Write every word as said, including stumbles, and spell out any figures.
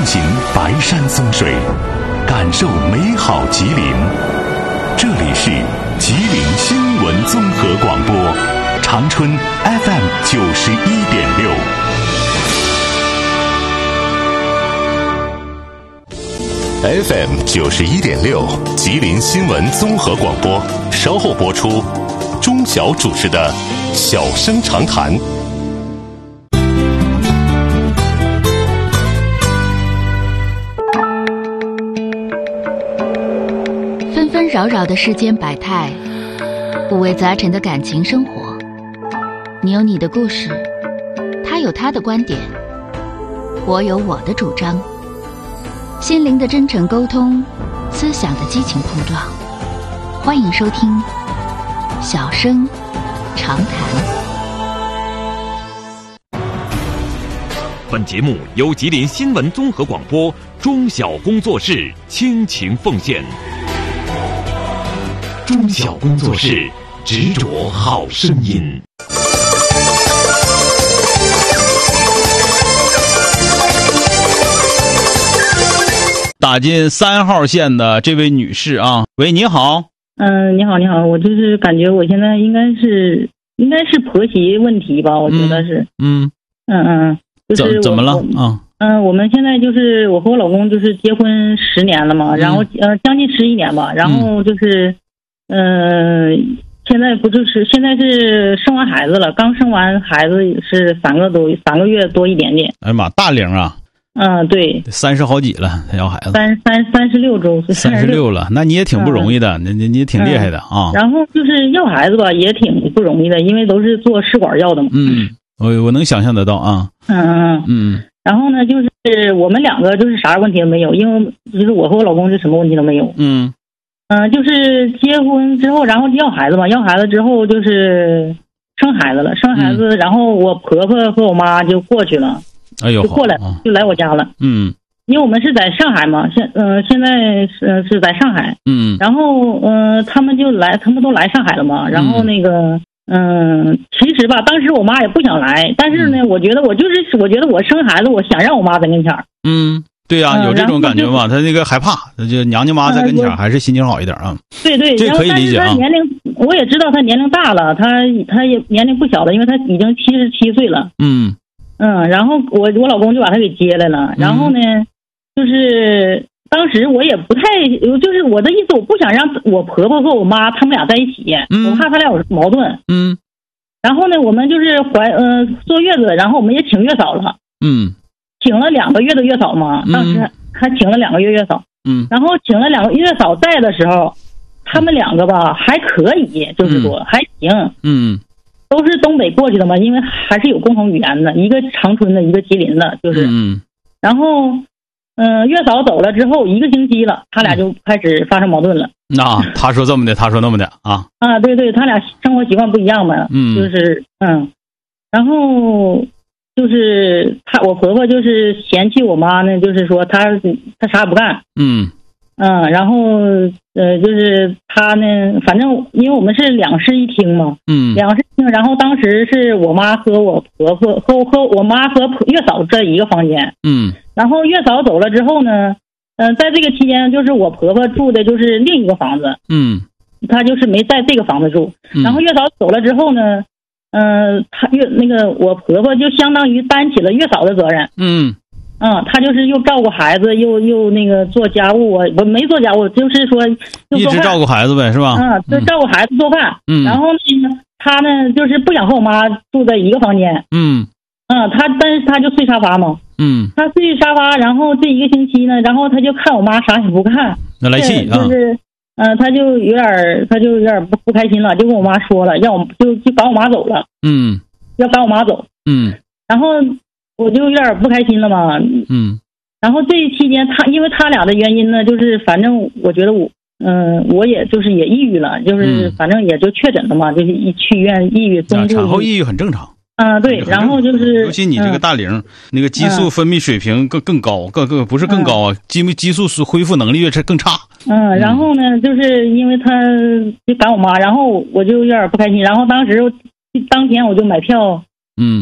行白山松水，感受美好吉林。这里是吉林新闻综合广播，长春 F M 九十一点六。F M 九十一点六，吉林新闻综合广播，稍后播出。钟晓主持的《小声长谈》。 纷纷扰扰的世间百态，五味杂陈的感情生活。你有你的故事，他有他的观点，我有我的主张。心灵的真诚沟通，思想的激情碰撞。欢迎收听《小声长谈》。 本节目由吉林新闻综合广播中小工作室倾情奉献。中小工作室，执着好声音。 打进三号线的这位女士啊，喂，你好。 嗯、呃，你好，你好，我就是感觉我现在应该是应该是婆媳问题吧，我觉得是。嗯嗯嗯，就是怎怎么了啊？ 嗯、呃，我们现在就是我和我老公就是结婚十年了嘛，然后呃将近十一年吧，然后就是呃现在不就是现在是生完孩子了，刚生完孩子是三个多三个月多一点点。 哎呀妈，大龄啊！ 嗯，对， 三十好几了，要孩子， 三三三十六周， 三十六了，那你也挺不容易的，你你、嗯、你也挺厉害的啊。 然后就是要孩子吧，也挺不容易的，因为都是做试管要的嘛。 嗯，我我能想象得到啊。 嗯嗯嗯。然后呢，就是我们两个就是啥问题都没有，因为就是我和我老公就什么问题都没有。嗯嗯、呃，就是结婚之后，然后要孩子嘛，要孩子之后就是生孩子了，生孩子，嗯、然后我婆婆和我妈就过去了。 哎呦， 就过来，就来我家了。嗯，因为我们是在上海嘛，现呃现在是是在上海。嗯，然后呃他们就来，他们都来上海了嘛。然后那个嗯、呃，其实吧，当时我妈也不想来，但是呢，嗯、我觉得我就是我觉得我生孩子，我想让我妈在跟前儿。 嗯，对呀、啊，有这种感觉嘛？他那个害怕，就娘家妈在跟前儿，还是心情好一点啊。 对对， 这可以理解啊。 但是他年龄，我也知道他年龄大了，他他也年龄不小了，因为他已经七十七岁了。嗯。嗯，然后我我老公就把他给接来了，然后呢，嗯、就是当时我也不太，就是我的意思，我不想让我婆婆和我妈他们俩在一起，嗯、我怕他俩有矛盾。嗯，然后呢，我们就是怀呃坐月子，然后我们也请月嫂了。嗯，请了两个月的月嫂嘛，当时还请了两个月月嫂。嗯，然后请了两个月嫂在的时候，他们两个吧还可以，就是说、嗯、还行。嗯。都是东北过去的嘛，因为还是有共同语言的，一个长春的，一个吉林的，就是。嗯。然后，嗯、呃，月嫂走了之后一个星期了，他俩就开始发生矛盾了。 啊，他说这么的，他说那么的啊。啊， 对对，他俩生活习惯不一样嘛。嗯。就是嗯，然后就是他，我婆婆就是嫌弃我妈呢，就是说她她啥也不干。嗯。嗯，然后呃，就是他呢，反正因为我们是两室一厅嘛，嗯，两室一厅，然后当时是我妈和我婆婆和和我妈和月嫂在一个房间，嗯，然后月嫂走了之后呢，嗯、呃，在这个期间，就是我婆婆住的就是另一个房子，嗯，她就是没在这个房子住，然后月嫂走了之后呢，嗯、呃，她月那个我婆婆就相当于担起了月嫂的责任，嗯。嗯，他就是又照顾孩子，又又那个做家务，我我没做家务，就是说就一直照顾孩子呗，是吧？ 嗯，就照顾孩子做饭。嗯，然后呢，他呢就是不想和我妈住在一个房间。嗯，嗯，他但是他就睡沙发嘛。嗯，他睡沙发，然后这一个星期呢，然后他就看我妈啥也不看， 那来气啊。 就是，嗯、呃，他就有点他就有点不不开心了，就跟我妈说了，让我就就赶我妈走了。嗯，要赶我妈走。嗯，然后。我就有点不开心了嘛，嗯，然后这一期间他因为他俩的原因呢，就是反正我觉得我，嗯、呃，我也就是也抑郁了，就是反正也就确诊了嘛，就是一去医院抑郁中度、 啊。产后抑郁很正常。 啊、呃，对，然后就是， 尤其你这个大龄，嗯、那个激素分泌水平更更高，更更不是更高啊，激激素恢复能力越是更差。 嗯，然后呢，就是因为他就赶我妈，然后我就有点不开心，然后当时当天我就买票。